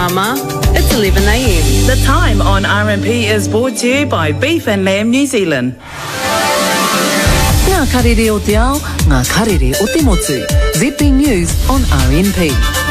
Mama. It's 11 a.m. The time on RMP is brought to you by Beef and Lamb New Zealand. Ngā karere o te ao, ngā karere o te motu. ZB News on RMP.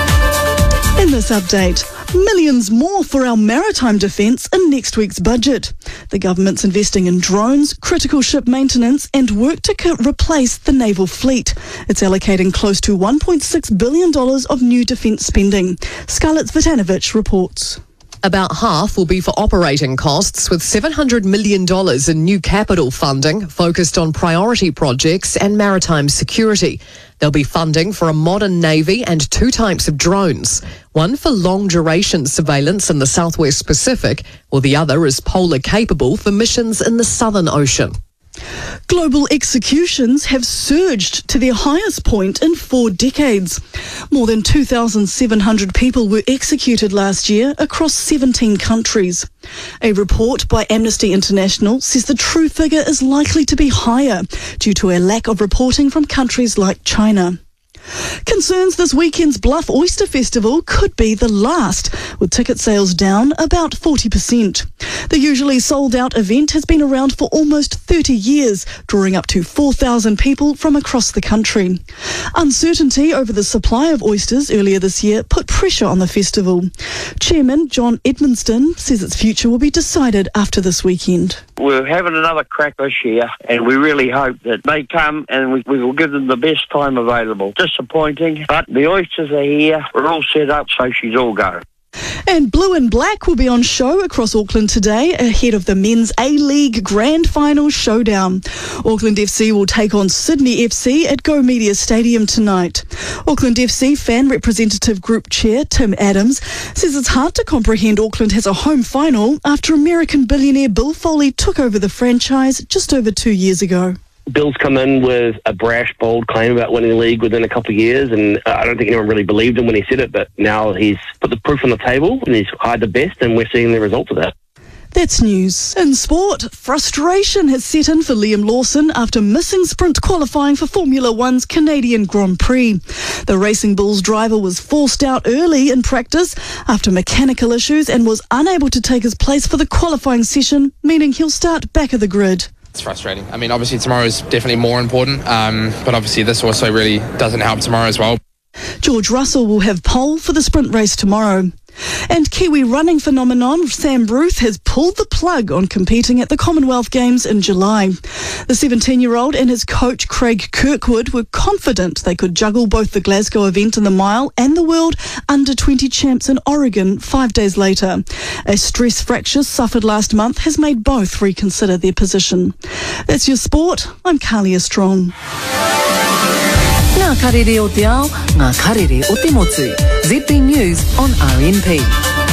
In this update, millions more for our maritime defence in next week's budget. The government's investing in drones, critical ship maintenance and work to replace the naval fleet. It's allocating close to $1.6 billion of new defence spending. Scarlett Zvitanovic reports. About half will be for operating costs, with $700 million in new capital funding focused on priority projects and maritime security. There'll be funding for a modern navy and 2 types of drones. One for long-duration surveillance in the Southwest Pacific, while the other is polar-capable for missions in the Southern Ocean. Global executions have surged to their highest point in 4 decades. More than 2,700 people were executed last year across 17 countries. A report by Amnesty International says the true figure is likely to be higher due to a lack of reporting from countries like China. Concerns this weekend's Bluff Oyster Festival could be the last, with ticket sales down about 40%. The usually sold-out event has been around for almost 30 years, drawing up to 4,000 people from across the country. Uncertainty over the supply of oysters earlier this year put pressure on the festival. Chairman John Edmonstone says its future will be decided after this weekend. We're having another crack this year, and we really hope that they come and we will give them the best time available. Disappointing, but the oysters are here. We're all set up, so she's all go. And Blue and Black will be on show across Auckland today ahead of the Men's A-League Grand Final showdown. Auckland FC will take on Sydney FC at Go Media Stadium tonight. Auckland FC Fan Representative Group Chair Tim Adams says it's hard to comprehend Auckland has a home final after American billionaire Bill Foley took over the franchise just over 2 years ago. Bill's come in with a brash, bold claim about winning the league within a couple of years, and I don't think anyone really believed him when he said it, but now he's put the proof on the table and he's hired the best, and we're seeing the results of that. That's news. In sport, frustration has set in for Liam Lawson after missing sprint qualifying for Formula One's Canadian Grand Prix. The Racing Bulls driver was forced out early in practice after mechanical issues and was unable to take his place for the qualifying session, meaning he'll start back of the grid. It's frustrating. I mean, obviously tomorrow is definitely more important, but obviously this also really doesn't help tomorrow as well. George Russell will have pole for the sprint race tomorrow. And Kiwi running phenomenon Sam Ruth has pulled the plug on competing at the Commonwealth Games in July. The 17-year-old and his coach Craig Kirkwood were confident they could juggle both the Glasgow event in the mile and the World Under-20 Champs in Oregon 5 days later. A stress fracture suffered last month has made both reconsider their position. That's your sport. I'm Kalia Strong. Ngā karere o te ao, ngā karere o te motu. ZB News on RMP.